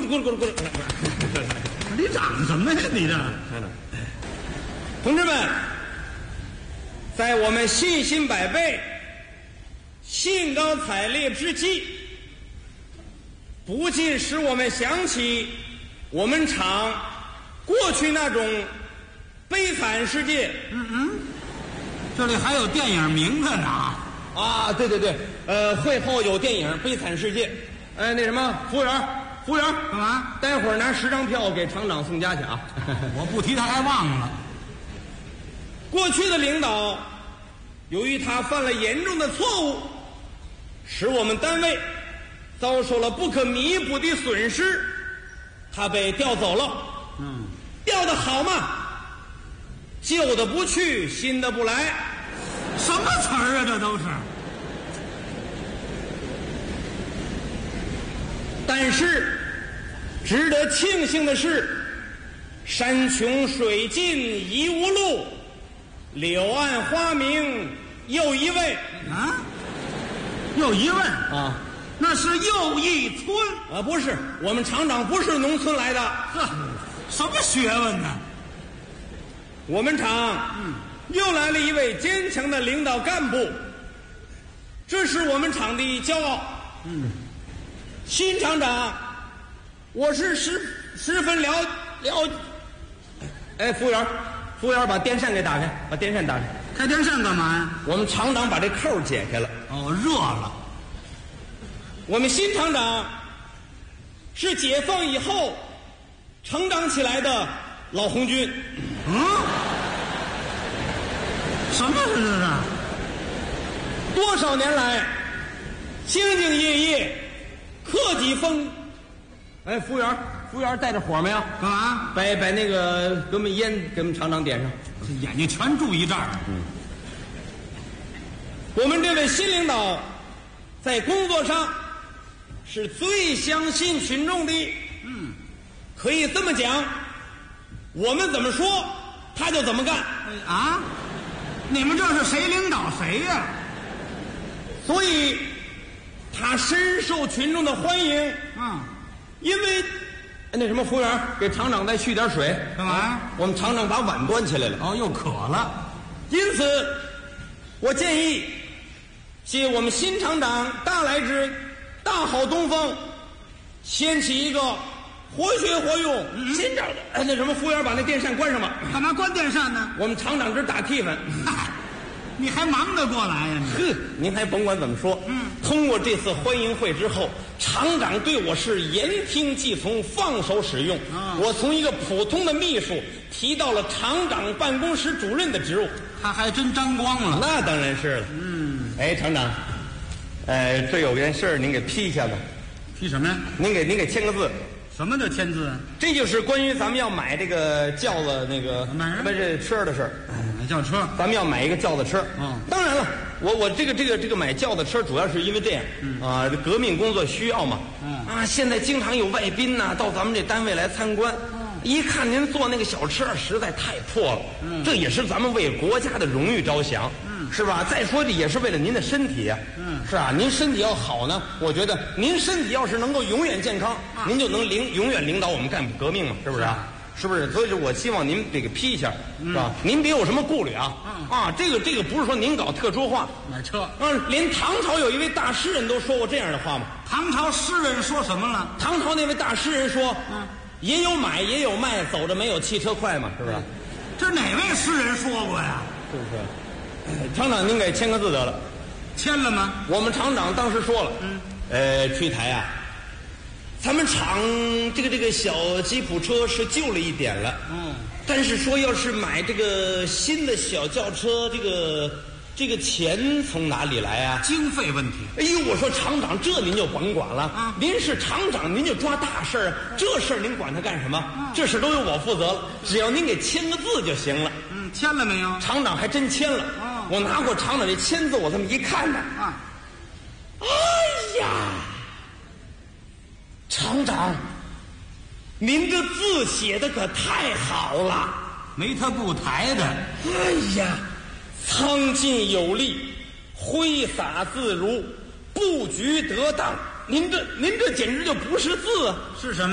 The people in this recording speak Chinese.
滚！ 你长什么呀？你这， 同志们，在我们信心百倍、兴高采烈之际，不禁使我们想起我们厂过去那种悲惨世界。 这里还有电影名字呢。 啊，对，会后有电影《悲惨世界》。那什么，服务员， 干嘛？ 待会儿拿10张票给厂长送家去啊！ 我不提他还忘了。 过去的领导，由于他犯了严重的错误，使我们单位遭受了不可弥补的损失，他被调走了。调得好嘛？旧的不去，新的不来。 什么词儿啊？这都是。 但是，值得庆幸的是，山穷水尽疑无路，柳暗花明又一位。 又一位啊， 那是又一村。 不是，我们厂长不是农村来的。 什么学问呢？ 我们厂又来了一位坚强的领导干部，这是我们厂的骄傲。新厂长，我是十分了。服务员，把电扇给打开，把电扇打开。 开电扇干嘛呀？ 我们厂长把这扣解开了。 热了。 我们新厂长是解放以后成长起来的老红军。 什么是这是？ 多少年来，兢兢业业，克己奉。服务员带着火没有？ 干嘛？ 把那个给我们烟给我们厂长点上。 眼睛全注意这儿。 我们这位新领导在工作上是最相信群众的。可以这么讲，我们怎么说他就怎么干。 你们这是谁领导谁呀？ 所以他深受群众的欢迎。因为那什么，服务员给厂长再续点水。 干嘛？ 我们厂长把碗端起来了。 又渴了。 因此我建议借我们新厂长大来之大好东风，掀起一个活学活用新招的。那什么，服务员把那电扇关上吧。 干嘛关电扇呢？ 我们厂长这打气氛。 你还忙得过来呀？ 您还甭管怎么说。通过这次欢迎会之后，厂长对我是言听计从，放手使用。我从一个普通的秘书提到了厂长办公室主任的职务。 他还真沾光了。 那当然是了。厂长，这有件事您给批一下子。 批什么呀？ 您给签个字。 什么叫签字？ 这就是关于咱们要买这个轿子那个不是车的事儿。 买轿车， 咱们要买一个轿子车。当然了，我这个买轿子车主要是因为这样。革命工作需要嘛。现在经常有外宾呐到咱们这单位来参观。一看您坐那个小车实在太破了。这也是咱们为国家的荣誉着想。是吧？再说这也是为了您的身体呀。是啊，您身体要好呢，我觉得您身体要是能够永远健康，您就能永远领导我们干革命嘛，是不是？是不是？所以说我希望您这个批一下，是吧？您别有什么顾虑啊。这个不是说您搞特殊化。 买车。 连唐朝有一位大诗人都说过这样的话嘛。 唐朝诗人说什么了？ 唐朝那位大诗人说，也有买也有卖，走着没有汽车快嘛，是不是？ 这哪位诗人说过呀？ 是不是？厂长，您给签个字得了。 签了吗？ 我们厂长当时说了。崔台啊，咱们厂这个小吉普车是旧了一点了。但是说要是买这个新的小轿车，这个钱从哪里来啊？ 经费问题。 我说厂长，这您就甭管了。您是厂长，您就抓大事儿，这事儿您管他干什么？这事都由我负责了，只要您给签个字就行了。 签了没有？ 厂长还真签了。我拿过厂长这签字，我这么一看呢。哎呀，厂长，您这字写的可太好了， 没他不抬的。 哎呀，苍劲有力，挥洒自如，布局得当。您这简直就不是字啊， 是什么？